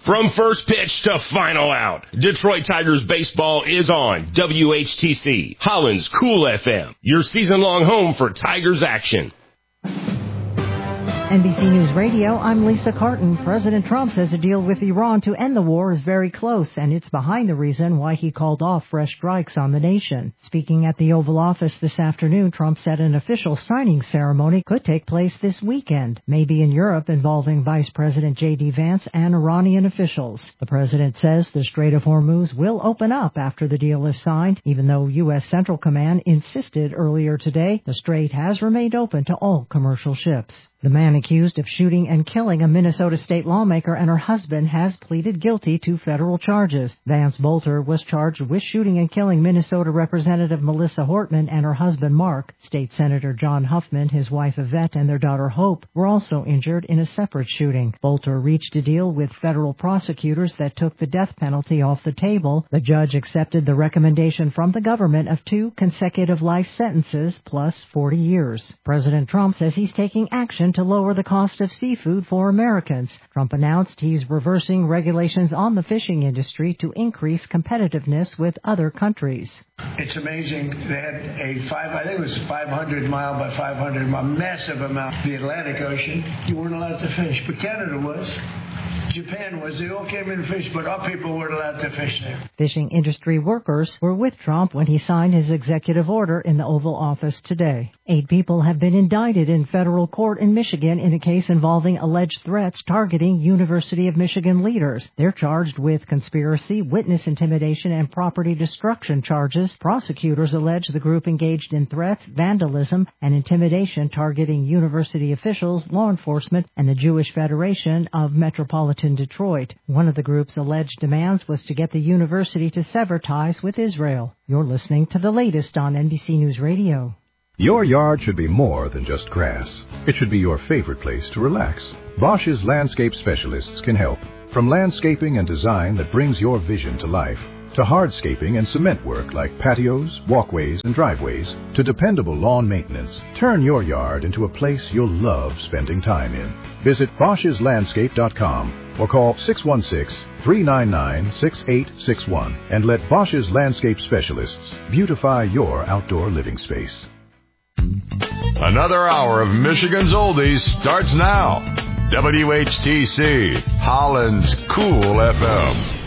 From first pitch to final out, Detroit Tigers baseball is on WHTC, Holland's Cool FM, your season-long home for Tigers action. NBC News Radio, I'm Lisa Carton. President Trump says a deal with Iran to end the war is very close, and it's behind the reason why he called off fresh strikes on the nation. Speaking at the Oval Office this afternoon, Trump said an official signing ceremony could take place this weekend, maybe in Europe, involving Vice President J.D. Vance and Iranian officials. The president says the Strait of Hormuz will open up after the deal is signed, even though U.S. Central Command insisted earlier today the strait has remained open to all commercial ships. The man accused of shooting and killing a Minnesota state lawmaker and her husband has pleaded guilty to federal charges. Vance Bolter was charged with shooting and killing Minnesota Representative Melissa Hortman and her husband Mark. State Senator John Huffman, his wife Yvette, and their daughter Hope were also injured in a separate shooting. Bolter reached a deal with federal prosecutors that took the death penalty off the table. The judge accepted the recommendation from the government of 2 consecutive life sentences plus 40 years. President Trump says he's taking action to lower the cost of seafood for Americans. Trump announced he's reversing regulations on the fishing industry to increase competitiveness with other countries. It's amazing. They had I think it was 500 mile by 500 mile, massive amount. The Atlantic Ocean, you weren't allowed to fish, but Canada was. Japan was. They all came in and fished, but our people weren't allowed to fish there. Fishing industry workers were with Trump when he signed his executive order in the Oval Office today. 8 people have been indicted in federal court in Michigan in a case involving alleged threats targeting University of Michigan leaders. They're charged with conspiracy, witness intimidation, and property destruction charges. Prosecutors allege the group engaged in threats, vandalism, and intimidation targeting university officials, law enforcement, and the Jewish Federation of Metropolitan Detroit. One of the group's alleged demands was to get the university to sever ties with Israel. You're listening to the latest on NBC News Radio. Your yard should be more than just grass. It should be your favorite place to relax. Bosch's landscape specialists can help. From landscaping and design that brings your vision to life, to hardscaping and cement work like patios, walkways, and driveways, to dependable lawn maintenance. Turn your yard into a place you'll love spending time in. Visit Bosch'sLandscape.com or call 616-399-6861 and let Bosch's Landscape Specialists beautify your outdoor living space. Another hour of Michigan's Oldies starts now. WHTC, Holland's Cool FM.